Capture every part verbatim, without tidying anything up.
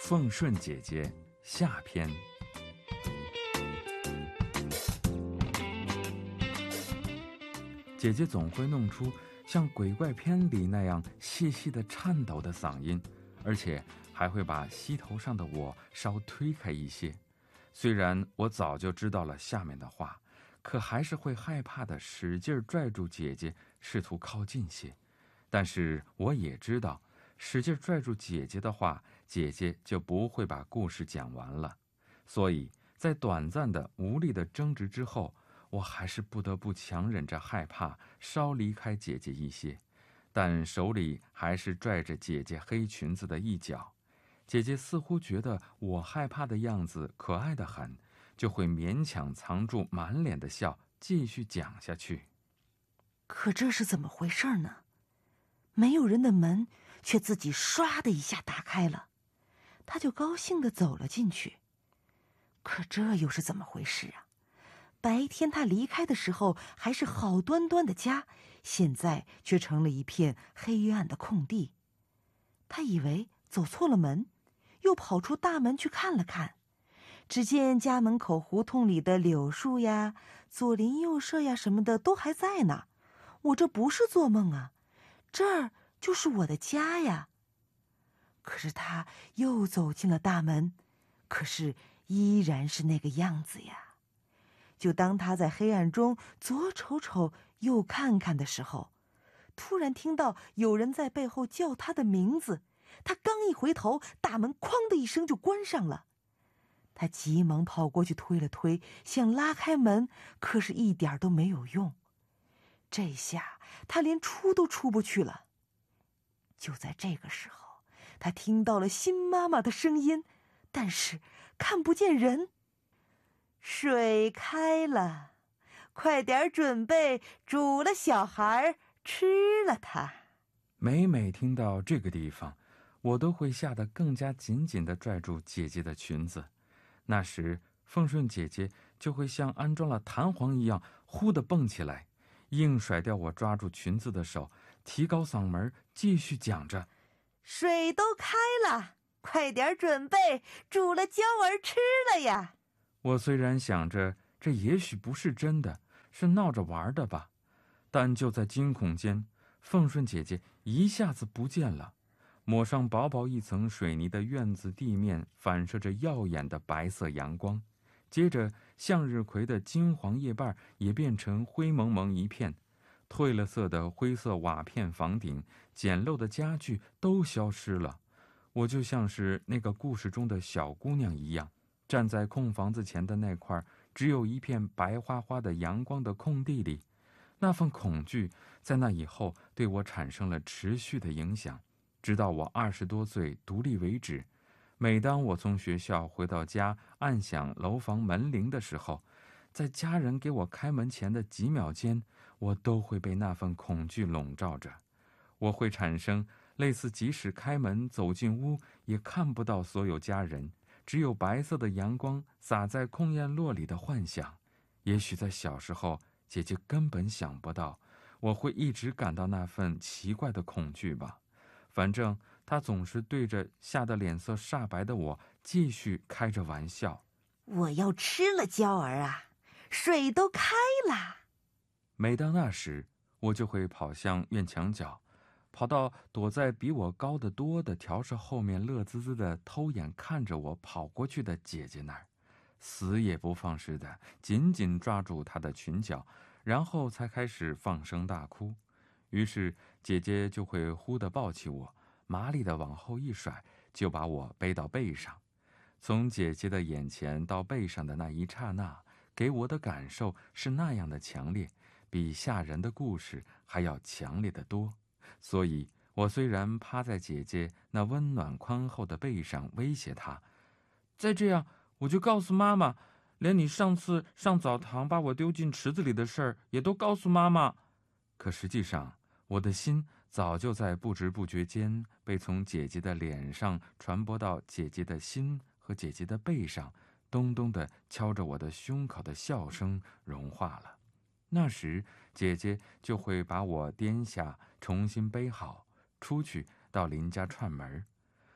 奉顺姐姐下篇。姐姐总会弄出像鬼怪片里那样细细的颤抖的嗓音，而且还会把膝头上的我稍推开一些。虽然我早就知道了下面的话，可还是会害怕的使劲拽住姐姐，试图靠近些。但是我也知道，使劲拽住姐姐的话，姐姐就不会把故事讲完了。所以在短暂的无力的争执之后，我还是不得不强忍着害怕，稍离开姐姐一些，但手里还是拽着姐姐黑裙子的一角。姐姐似乎觉得我害怕的样子可爱得很，就会勉强藏住满脸的笑，继续讲下去。 可这是怎么回事呢？没有人的门却自己唰的一下打开了，他就高兴地走了进去。可这又是怎么回事啊？白天他离开的时候还是好端端的家，现在却成了一片黑暗的空地。他以为走错了门，又跑出大门去看了看，只见家门口胡同里的柳树呀、左邻右舍呀什么的都还在呢。我这不是做梦啊，这儿就是我的家呀。可是他又走进了大门，可是依然是那个样子呀。就当他在黑暗中左瞅瞅右看看的时候，突然听到有人在背后叫他的名字。他刚一回头，大门哐的一声就关上了。他急忙跑过去推了推，想拉开门，可是一点都没有用。这下他连出都出不去了。就在这个时候，他听到了新妈妈的声音，但是看不见人。水开了，快点准备煮了小孩吃了它。 每每听到这个地方，我都会吓得更加紧紧地拽住姐姐的裙子。那时奉顺姐姐就会像安装了弹簧一样忽地蹦起来，硬甩掉我抓住裙子的手，提高嗓门继续讲着： 水都开了，快点准备煮了椒儿吃了呀。 我虽然想着这也许不是真的，是闹着玩的吧，但就在惊恐间，奉顺姐姐一下子不见了。抹上薄薄一层水泥的院子地面反射着耀眼的白色阳光，接着向日葵的金黄叶瓣也变成灰蒙蒙一片，褪了色的灰色瓦片房顶，简陋的家具都消失了。我就像是那个故事中的小姑娘一样，站在空房子前的那块只有一片白花花的阳光的空地里。那份恐惧在那以后对我产生了持续的影响，直到我二十多岁独立为止。每当我从学校回到家，按响楼房门铃的时候，在家人给我开门前的几秒间，我都会被那份恐惧笼罩着。我会产生类似即使开门走进屋也看不到所有家人，只有白色的阳光洒在空院落里的幻想。也许在小时候，姐姐根本想不到我会一直感到那份奇怪的恐惧吧。反正她总是对着吓得脸色煞白的我继续开着玩笑： 我要吃了椒儿啊，水都开了。 每当那时，我就会跑向院墙角，跑到躲在比我高得多的条室后面，乐滋滋地偷眼看着我跑过去的姐姐那儿，死也不放似的紧紧抓住她的裙角，然后才开始放声大哭。于是姐姐就会忽地抱起我，麻利地往后一甩，就把我背到背上。从姐姐的眼前到背上的那一刹那，给我的感受是那样的强烈，比吓人的故事还要强烈得多。所以我虽然趴在姐姐那温暖宽厚的背上威胁她，再这样我就告诉妈妈，连你上次上澡堂把我丢进池子里的事儿也都告诉妈妈。可实际上我的心早就在不知不觉间被从姐姐的脸上传播到姐姐的心和姐姐的背上，咚咚地敲着我的胸口的笑声融化了。那时姐姐就会把我颠下，重新背好，出去到邻家串门。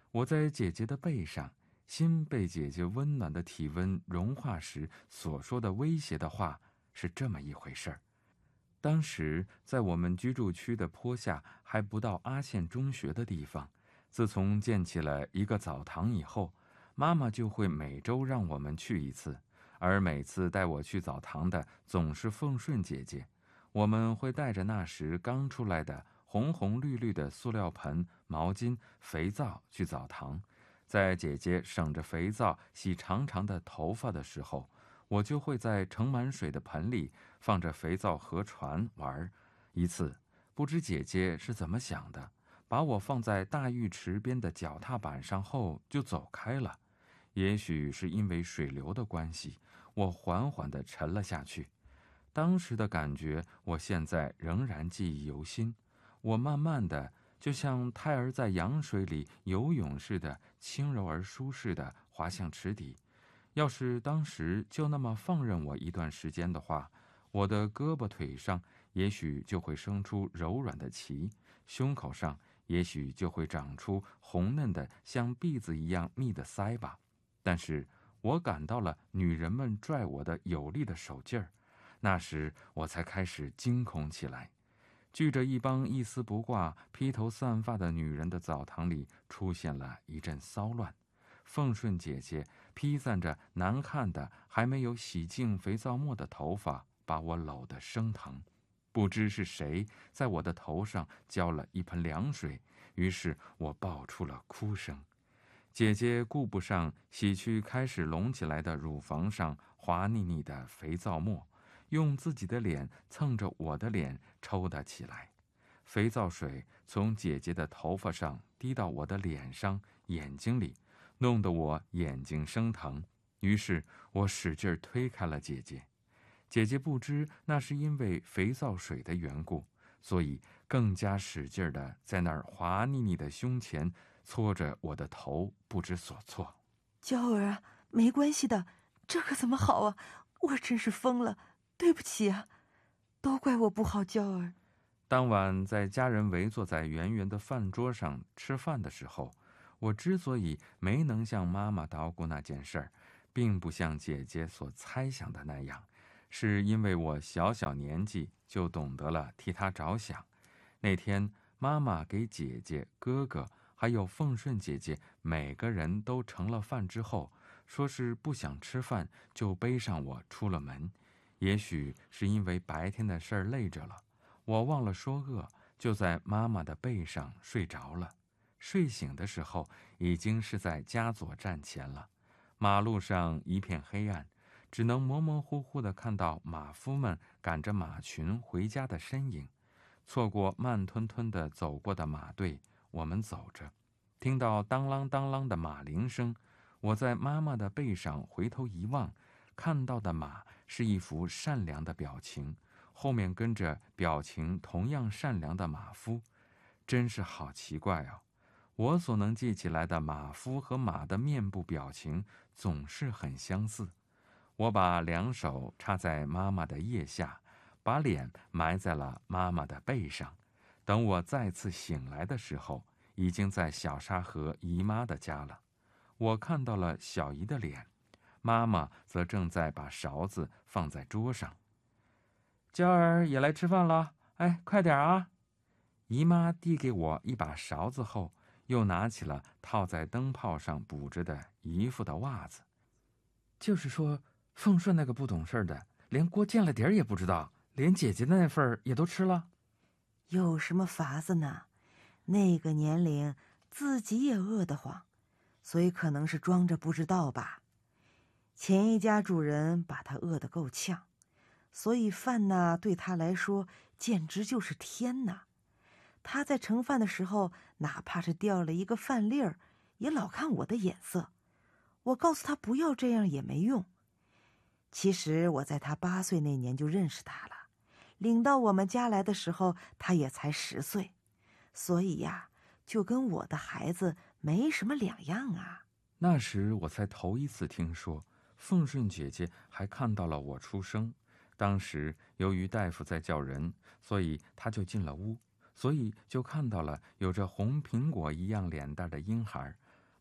我在姐姐的背上，心被姐姐温暖的体温融化时所说的威胁的话是这么一回事儿。当时在我们居住区的坡下还不到阿县中学的地方，自从建起了一个澡堂以后，妈妈就会每周让我们去一次，而每次带我去澡堂的总是凤顺姐姐。我们会带着那时刚出来的红红绿绿的塑料盆、毛巾、肥皂去澡堂。在姐姐省着肥皂洗长长的头发的时候，我就会在盛满水的盆里放着肥皂和船玩。一次，不知姐姐是怎么想的，把我放在大浴池边的脚踏板上后就走开了。也许是因为水流的关系，我缓缓地沉了下去。当时的感觉，我现在仍然记忆犹新。我慢慢的，就像胎儿在羊水里游泳似的，轻柔而舒适地滑向池底。要是当时就那么放任我一段时间的话，我的胳膊腿上也许就会生出柔软的鳍，胸口上也许就会长出红嫩的像篦子一样密的腮吧。但是我感到了女人们拽我的有力的手劲儿，那时我才开始惊恐起来。聚着一帮一丝不挂、披头散发的女人的澡堂里出现了一阵骚乱。凤顺姐姐披散着难看的还没有洗净肥皂沫的头发，把我搂得生疼。不知是谁在我的头上浇了一盆凉水，于是我爆出了哭声。姐姐顾不上洗去开始隆起来的乳房上滑腻腻的肥皂沫，用自己的脸蹭着我的脸抽打起来。肥皂水从姐姐的头发上滴到我的脸上、眼睛里，弄得我眼睛生疼。于是我使劲推开了姐姐。姐姐不知那是因为肥皂水的缘故，所以更加使劲地在那儿滑腻腻的胸前搓着我的头，不知所措。 娇儿啊，没关系的，这可怎么好啊？我真是疯了，对不起啊，都怪我不好，娇儿。 当晚在家人围坐在圆圆的饭桌上吃饭的时候，我之所以没能向妈妈捣鼓那件事儿，并不像姐姐所猜想的那样，是因为我小小年纪就懂得了替她着想。那天妈妈给姐姐、哥哥还有凤顺姐姐每个人都盛了饭之后，说是不想吃饭，就背上我出了门。也许是因为白天的事儿累着了，我忘了说饿，就在妈妈的背上睡着了。睡醒的时候，已经是在家左站前了。马路上一片黑暗，只能模模糊糊地看到马夫们赶着马群回家的身影。错过慢吞吞地走过的马队，我们走着，听到当啷当啷的马铃声。我在妈妈的背上回头一望，看到的马是一副善良的表情，后面跟着表情同样善良的马夫。真是好奇怪哦，我所能记起来的马夫和马的面部表情总是很相似。我把两手插在妈妈的腋下，把脸埋在了妈妈的背上。等我再次醒来的时候，已经在小沙河姨妈的家了。我看到了小姨的脸，妈妈则正在把勺子放在桌上。娇儿也来吃饭了，哎，快点啊！姨妈递给我一把勺子后，又拿起了套在灯泡上补着的姨父的袜子。就是说，凤顺那个不懂事的，连锅见了底儿也不知道，连姐姐的那份儿也都吃了。 有什么法子呢？那个年龄，自己也饿得慌，所以可能是装着不知道吧。前一家主人把他饿得够呛，所以饭呢对他来说简直就是天呐。他在盛饭的时候，哪怕是掉了一个饭粒儿，也老看我的眼色。我告诉他不要这样也没用。其实我在他八岁那年就认识他了，领到我们家来的时候，他也才十岁，所以呀，就跟我的孩子没什么两样啊。 那时我才头一次听说，凤顺姐姐还看到了我出生。当时由于大夫在叫人，所以她就进了屋，所以就看到了有着红苹果一样脸蛋的婴孩。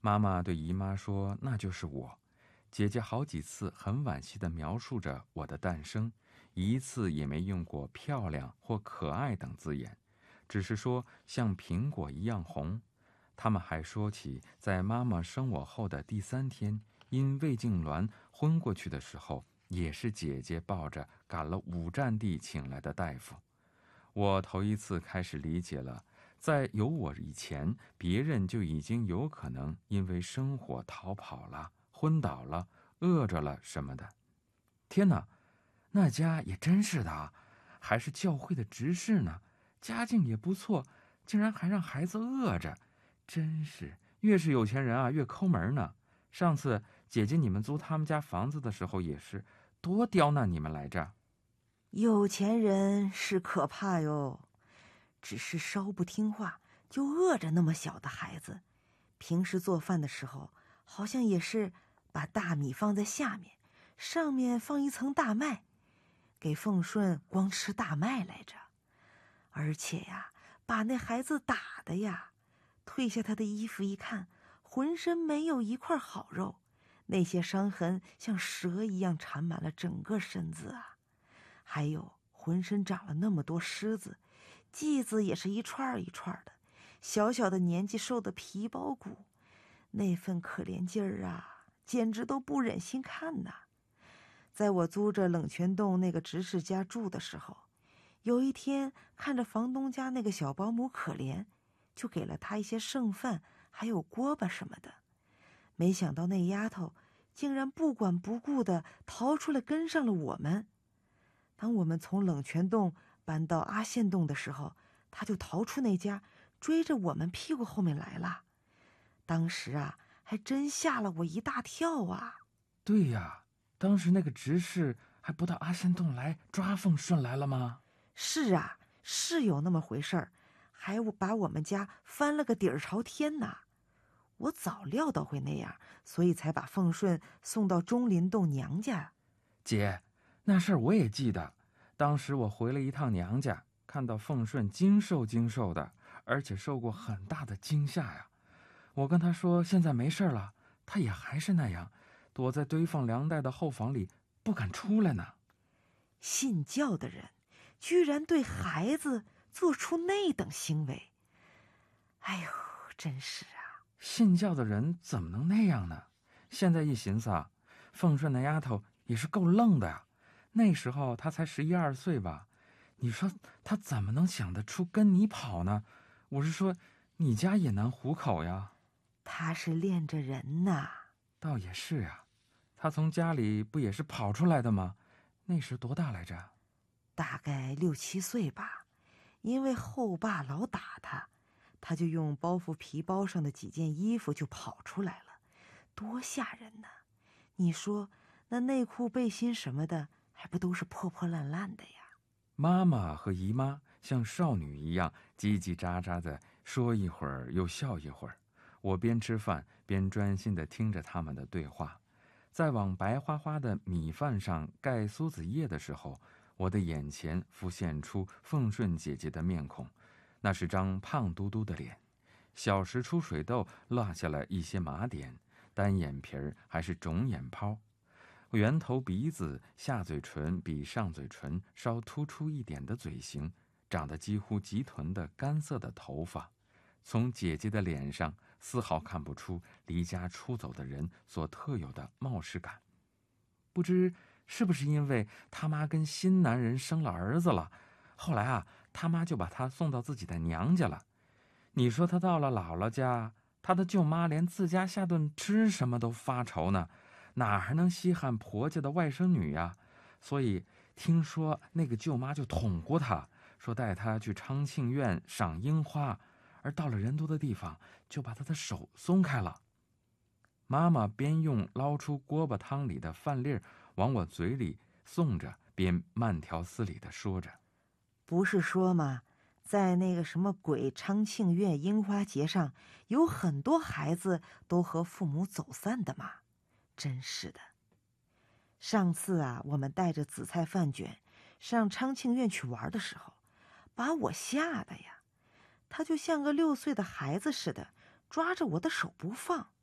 妈妈对姨妈说：“那就是我。”姐姐好几次很惋惜地描述着我的诞生，一次也没用过漂亮或可爱等字眼，只是说像苹果一样红。他们还说起在妈妈生我后的第三天，因胃痉挛昏过去的时候，也是姐姐抱着赶了五站地请来的大夫。我头一次开始理解了，在有我以前，别人就已经有可能因为生火逃跑了、昏倒了、饿着了什么的。天哪，那家也真是的啊，还是教会的执事呢，家境也不错，竟然还让孩子饿着，真是越是有钱人啊，越抠门呢。上次姐姐你们租他们家房子的时候也是，多刁难你们来着。 有钱人是可怕哟，只是稍不听话就饿着那么小的孩子。平时做饭的时候，好像也是把大米放在下面，上面放一层大麦，给凤顺光吃大麦来着。而且呀，把那孩子打的呀，褪下他的衣服一看，浑身没有一块好肉，那些伤痕像蛇一样缠满了整个身子啊。还有浑身长了那么多虱子，剂子也是一串一串的，小小的年纪瘦得皮包骨，那份可怜劲儿啊，简直都不忍心看呐。在我租着冷泉洞那个执事家住的时候，有一天看着房东家那个小保姆可怜，就给了她一些剩饭还有锅巴什么的。没想到那丫头竟然不管不顾地逃出来跟上了我们。当我们从冷泉洞搬到阿县洞的时候，他就逃出那家，追着我们屁股后面来了。当时啊，还真吓了我一大跳啊！ 对呀，当时那个执事还不到阿仙洞来抓凤顺来了吗？ 是啊，是有那么回事儿，还把我们家翻了个底儿朝天呐。我早料到会那样，所以才把凤顺送到钟林洞娘家。 姐，那事儿我也记得，当时我回了一趟娘家，看到凤顺精瘦精瘦的，而且受过很大的惊吓呀。我跟他说现在没事了，他也还是那样，躲在堆放粮袋的后房里不敢出来呢。 信教的人居然对孩子做出那等行为，哎呦，真是啊！ 信教的人怎么能那样呢？现在一寻思啊，凤顺那丫头也是够愣的呀。那时候她才十一二岁吧，你说她怎么能想得出跟你跑呢？我是说，你家也难糊口呀。 她是练着人呐。 倒也是呀，她从家里不也是跑出来的吗？那时多大来着？ 大概六七岁吧。因为后爸老打她，她就用包袱皮包上的几件衣服就跑出来了，多吓人呢！你说那内裤背心什么的还不都是破破烂烂的呀？ 妈妈和姨妈像少女一样叽叽喳喳的说一会儿又笑一会儿，我边吃饭边专心地听着他们的对话。在往白花花的米饭上盖苏子叶的时候，我的眼前浮现出凤顺姐姐的面孔，那是张胖嘟嘟的脸，小时出水痘落下了一些麻点，单眼皮儿还是肿眼泡，圆头鼻子，下嘴唇比上嘴唇稍突出一点的嘴型，长得几乎及臀的干涩的头发，从姐姐的脸上丝毫看不出离家出走的人所特有的冒失感。不知是不是因为他妈跟新男人生了儿子了，后来啊，他妈就把他送到自己的娘家了。你说他到了姥姥家，他的舅妈连自家下顿吃什么都发愁呢，哪还能稀罕婆家的外甥女呀？所以听说那个舅妈就捅过他，说带他去昌庆院赏樱花，而到了人多的地方，就把他的手松开了。妈妈边用捞出锅巴汤里的饭粒儿往我嘴里送着，边慢条斯理地说着：“ 不是说嘛，在那个什么鬼昌庆院樱花节上，有很多孩子都和父母走散的嘛。真是的。上次啊，我们带着紫菜饭卷上昌庆院去玩的时候，把我吓得呀，他就像个六岁的孩子似的，抓着我的手不放。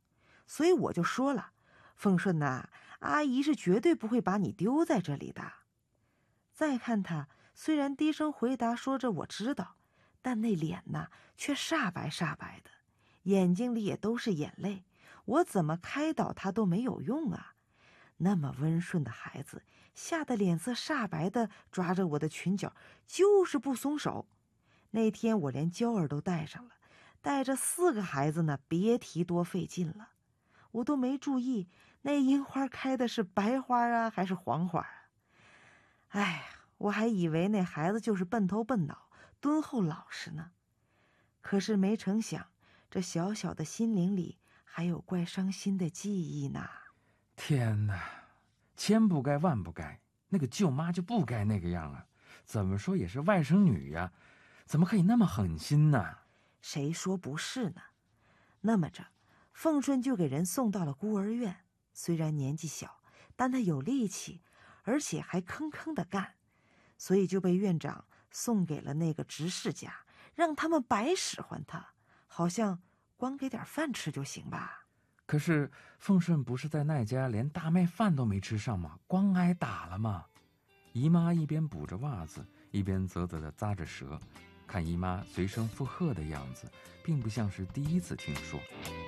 所以我就说了，凤顺呐，阿姨是绝对不会把你丢在这里的。再看他，虽然低声回答说着我知道，但那脸呐却煞白煞白的，眼睛里也都是眼泪，我怎么开导他都没有用啊。那么温顺的孩子，吓得脸色煞白的抓着我的裙角，就是不松手。那天我连娇儿都带上了，带着四个孩子呢，别提多费劲了。我都没注意那樱花开的是白花啊还是黄花啊。哎，我还以为那孩子就是笨头笨脑敦厚老实呢，可是没成想这小小的心灵里还有怪伤心的记忆呢。 天哪，千不该万不该，那个舅妈就不该那个样啊！怎么说也是外甥女呀，怎么可以那么狠心呢？ 谁说不是呢？那么着，凤顺就给人送到了孤儿院。虽然年纪小，但他有力气，而且还吭吭的干，所以就被院长送给了那个执事家，让他们白使唤他，好像光给点饭吃就行吧。 可是凤顺不是在那家连大麦饭都没吃上吗？光挨打了吗？姨妈一边补着袜子，一边啧啧地咂着舌，看姨妈随声附和的样子，并不像是第一次听说。